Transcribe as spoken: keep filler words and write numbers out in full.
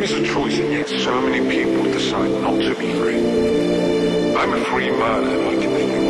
is a choice, and yet so many people decide not to be free. I'm a free man, and I can think